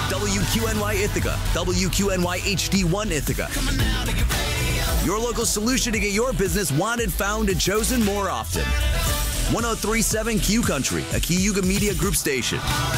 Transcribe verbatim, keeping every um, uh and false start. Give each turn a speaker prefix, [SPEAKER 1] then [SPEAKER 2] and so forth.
[SPEAKER 1] W Q N Y Ithaca, W Q N Y H D one Ithaca. Your local solution to get your business wanted, found, and chosen more often. one oh three point seven Q Country, a Cayuga Media Group station.